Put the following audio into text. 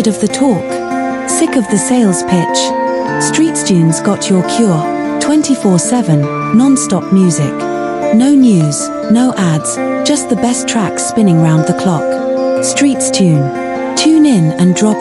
Tired of the talk? Sick of the sales pitch? StreetsTunes got your cure. 24/7, non-stop music. No news, no ads, just the best tracks spinning round the clock. StreetsTune. Tune in and drop